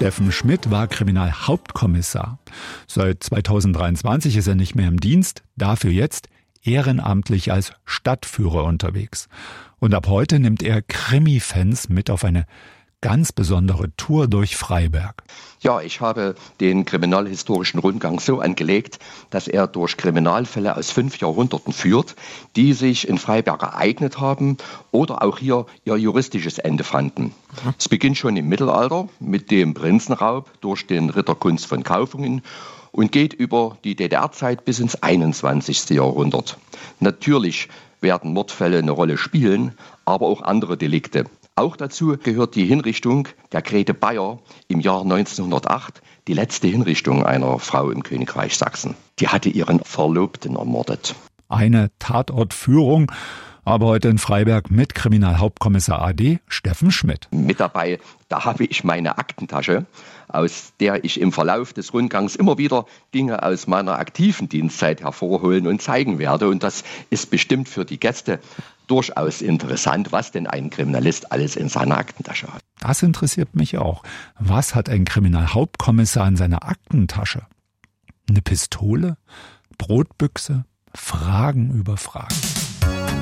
Steffen Schmidt war Kriminalhauptkommissar. Seit 2023 ist er nicht mehr im Dienst, dafür jetzt ehrenamtlich als Stadtführer unterwegs. Und ab heute nimmt er Krimi-Fans mit auf eine ganz besondere Tour durch Freiberg. Ja, ich habe den kriminalhistorischen Rundgang so angelegt, dass er durch Kriminalfälle aus 5 Jahrhunderten führt, die sich in Freiberg ereignet haben oder auch hier ihr juristisches Ende fanden. Es beginnt schon im Mittelalter mit dem Prinzenraub durch den Ritter Kunz von Kaufungen und geht über die DDR-Zeit bis ins 21. Jahrhundert. Natürlich werden Mordfälle eine Rolle spielen, aber auch andere Delikte. Auch dazu gehört die Hinrichtung der Grete Bayer im Jahr 1908, die letzte Hinrichtung einer Frau im Königreich Sachsen. Die hatte ihren Verlobten ermordet. Eine Tatortführung, aber heute in Freiberg mit Kriminalhauptkommissar AD Steffen Schmidt. Mit dabei, da habe ich meine Aktentasche, aus der ich im Verlauf des Rundgangs immer wieder Dinge aus meiner aktiven Dienstzeit hervorholen und zeigen werde. Und das ist bestimmt für die Gäste durchaus interessant, was denn ein Kriminalist alles in seiner Aktentasche hat. Das interessiert mich auch. Was hat ein Kriminalhauptkommissar in seiner Aktentasche? Eine Pistole? Brotbüchse? Fragen über Fragen.